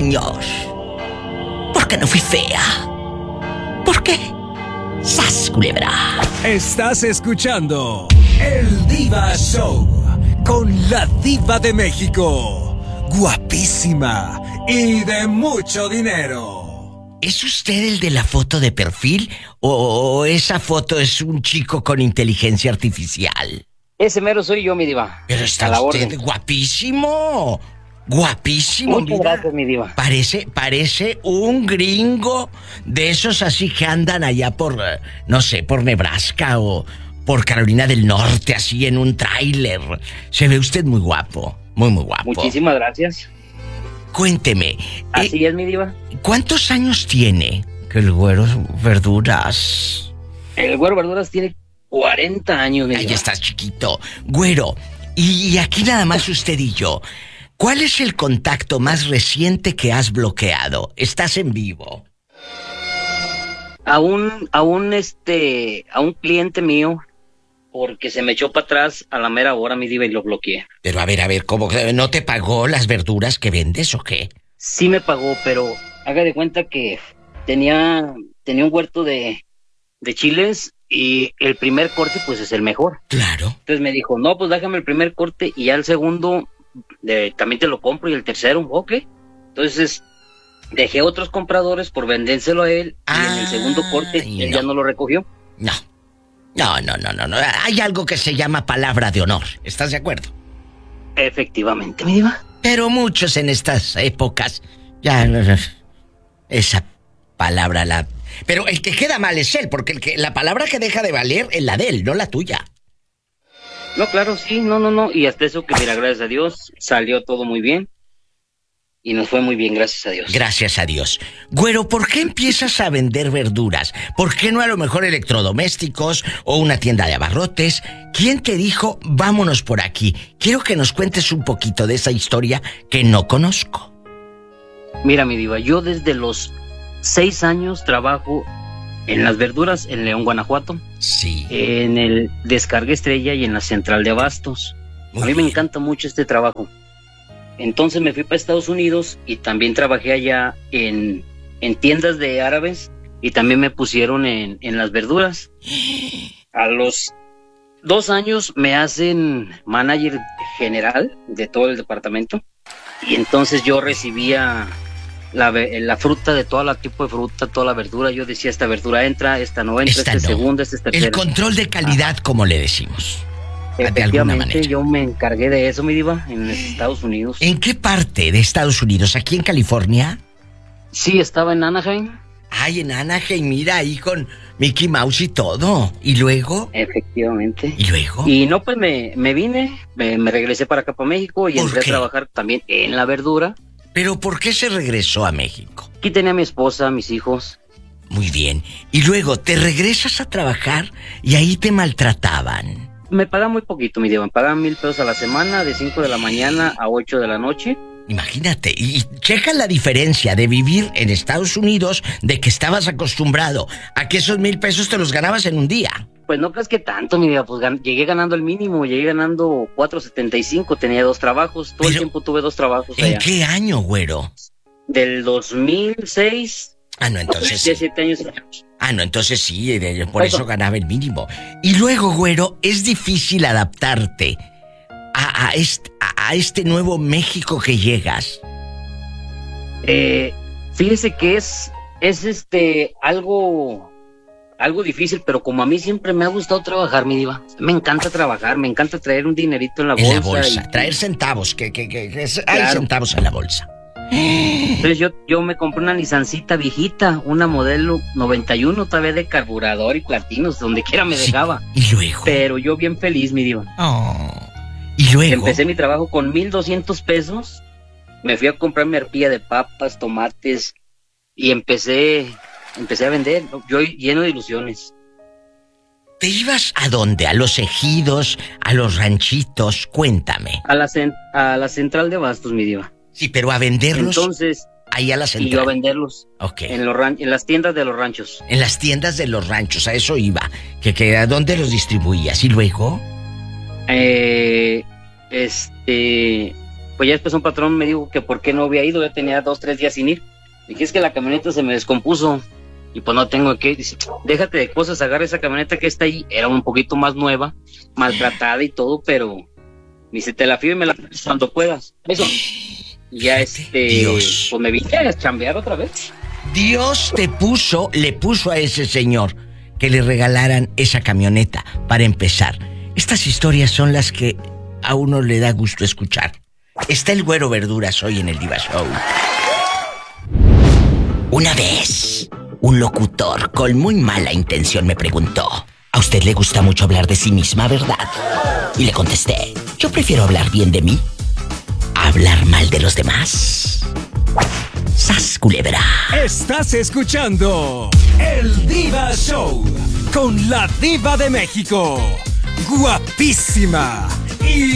señor. Porque no fui fea. ¿Por qué? ¡Sas, culebra! Estás escuchando El Diva Show con la Diva de México. Guapísima y de mucho dinero. ¿Es usted el de la foto de perfil o esa foto es un chico con inteligencia artificial? Ese mero soy yo, mi diva. Pero está usted guapísimo. Guapísimo. Muchas gracias, mi diva. Parece un gringo de esos así que andan allá por, no sé, por Nebraska o por Carolina del Norte, así en un tráiler. Se ve usted muy guapo, muy guapo. Muchísimas gracias. Cuénteme. Así es, mi diva. ¿Cuántos años tiene que el Güero Verduras? El Güero Verduras tiene 40 años, mi diva. Ahí estás, chiquito. Güero, y aquí nada más usted y yo. ¿Cuál es el contacto más reciente que has bloqueado? Estás en vivo. A un cliente mío, porque se me echó para atrás a la mera hora, mi diva, y lo bloqueé. Pero a ver, ¿cómo? ¿No te pagó las verduras que vendes o qué? Sí me pagó, pero haga de cuenta que tenía un huerto de chiles y el primer corte pues es el mejor. Claro. Entonces me dijo, no, pues déjame el primer corte y ya el segundo también te lo compro y el tercero, ok. Entonces dejé otros compradores por vendérselo a él y en el segundo corte él ya no lo recogió. No. Hay algo que se llama palabra de honor. ¿Estás de acuerdo? Efectivamente, mi diva. Pero muchos en estas épocas ya esa palabra Pero el que queda mal es él, porque la palabra que deja de valer es la de él, no la tuya. No, claro, sí, no. Y hasta eso que, mira, gracias a Dios, salió todo muy bien. Y nos fue muy bien, gracias a Dios. Gracias a Dios. Güero, ¿por qué empiezas a vender verduras? ¿Por qué no a lo mejor electrodomésticos o una tienda de abarrotes? ¿Quién te dijo, vámonos por aquí? Quiero que nos cuentes un poquito de esa historia que no conozco. Mira, mi diva, yo desde los 6 años trabajo en las verduras en León, Guanajuato. Sí. En el Descarga Estrella y en la Central de Abastos. A mí me encanta mucho este trabajo. Entonces me fui para Estados Unidos y también trabajé allá en tiendas de árabes y también me pusieron en las verduras. A los 2 años me hacen manager general de todo el departamento y entonces yo recibía la fruta de todo tipo de fruta, toda la verdura. Yo decía, esta verdura entra, esta no entra, esta es segunda, esta es tercera. El control de calidad, como le decimos. Efectivamente, yo me encargué de eso, mi diva, en Estados Unidos. ¿En qué parte de Estados Unidos? ¿Aquí en California? Sí, estaba en Anaheim. Ay, en Anaheim, mira, ahí con Mickey Mouse y todo. ¿Y luego? Efectivamente. ¿Y luego? Y no, pues me vine, me regresé para acá, para México, y entré a trabajar también en la verdura. ¿Pero por qué se regresó a México? Aquí tenía a mi esposa, mis hijos. Muy bien. Y luego te regresas a trabajar y ahí te maltrataban. Me pagan muy poquito, mi diva. Me pagan $1,000 a la semana, de 5 de la mañana a 8 de la noche. Imagínate, y checa la diferencia de vivir en Estados Unidos, de que estabas acostumbrado a que esos $1,000 te los ganabas en un día. Pues no creas que tanto, mi diva. Pues llegué ganando el mínimo, llegué ganando $4.75, tenía 2 trabajos. Todo el tiempo tuve 2 trabajos allá. ¿En qué año, güero? Del 2006. Ah, no, entonces sí. 7 años. Ah, no, entonces sí, por eso ganaba el mínimo. Y luego, güero, es difícil adaptarte a este nuevo México que llegas. Fíjese que es algo difícil, pero como a mí siempre me ha gustado trabajar, mi diva. Me encanta trabajar, me encanta traer un dinerito en la bolsa. En la bolsa, traer centavos, hay centavos en la bolsa. Entonces yo me compré una Nissancita viejita, una modelo 91, todavía de carburador y platinos, donde quiera me dejaba. ¿Y luego? Pero yo bien feliz, mi diva. ¿Y luego? Empecé mi trabajo con $1,200. Me fui a comprar mi arpilla de papas, tomates y empecé a vender. Yo lleno de ilusiones. ¿Te ibas a dónde? ¿A los ejidos? ¿A los ranchitos? Cuéntame. A la Central de Abastos, mi diva. Sí, pero a venderlos. Entonces, ahí a la central. Y yo a venderlos. Ok. En las tiendas de los ranchos. En las tiendas de los ranchos, a eso iba. ¿A dónde los distribuías? ¿Y luego? Pues ya después un patrón me dijo que por qué no había ido, ya tenía 2, 3 días sin ir. Dije, es que la camioneta se me descompuso y pues no tengo que ir. Dice, déjate de cosas, agarra esa camioneta que está ahí. Era un poquito más nueva, maltratada y todo, pero dice, te la fío y me la traes cuando puedas. Eso. Y ya Dios. pues me vine a chambear otra vez. Dios le puso a ese señor que le regalaran esa camioneta para empezar. Estas historias son las que a uno le da gusto escuchar. Está el Güero Verduras hoy en el Diva Show. Una vez, un locutor con muy mala intención me preguntó: ¿a usted le gusta mucho hablar de sí misma, verdad? Y le contesté: yo prefiero hablar bien de mí a hablar mal de los demás. ¡Sas, culebra! Estás escuchando El Diva Show con la Diva de México. Guapísima y